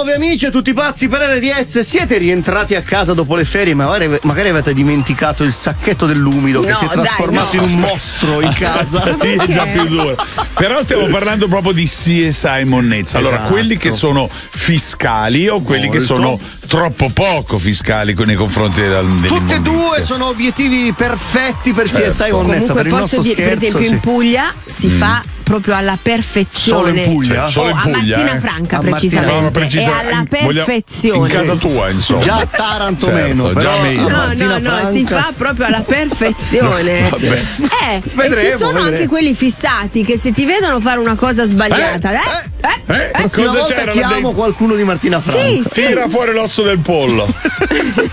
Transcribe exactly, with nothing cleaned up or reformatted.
nuovi amici e tutti pazzi per R D S. Siete rientrati a casa dopo le ferie, magari, magari avete dimenticato il sacchetto dell'umido che No, si è trasformato dai, no. in un mostro in casa. Lì è già più duro. Però stiamo parlando proprio di C S I monnezza. Allora, Esatto. quelli che sono fiscali o quelli che Molto. sono troppo poco fiscali nei confronti del, Tutte e due sono obiettivi perfetti per Certo. C S I monnezza. Comunque Per il posso nostro dire, per scherzo, esempio sì. in Puglia si Mm. fa proprio alla perfezione. Solo in Puglia? Oh, Solo in a Puglia, Mattina eh? Franca A precisamente. Mattina- No, precisa- è alla in- vogliamo- perfezione. In casa tua, insomma. Già a Taranto Certo, meno, già però meglio. a No, Martina no, no, Franca- si fa proprio alla perfezione. Vabbè. Eh, e Vedremo, ci sono vedremo. anche quelli fissati che se ti vedono fare una cosa sbagliata, eh? Eh? Eh? Eh? Prossima Cosa volta c'era là chiamo dentro? qualcuno di Martina Franca. Sì, sì. Tira fuori l'osso del pollo.